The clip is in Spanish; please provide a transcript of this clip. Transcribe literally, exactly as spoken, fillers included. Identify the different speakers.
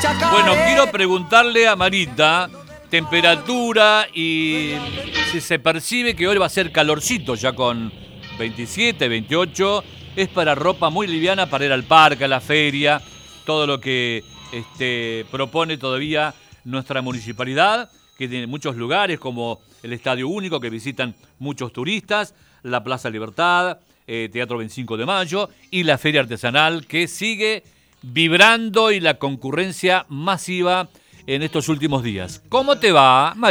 Speaker 1: Bueno, quiero preguntarle a Marita, temperatura y si se percibe que hoy va a ser calorcito, ya con veintisiete, veintiocho. Es para ropa muy liviana para ir al parque, a la feria, todo lo que este, propone todavía nuestra municipalidad, que tiene muchos lugares como el Estadio Único que visitan muchos turistas, la Plaza Libertad, eh, Teatro veinticinco de Mayo y la Feria Artesanal que sigue vibrando y la concurrencia masiva en estos últimos días. ¿Cómo te va, Marita?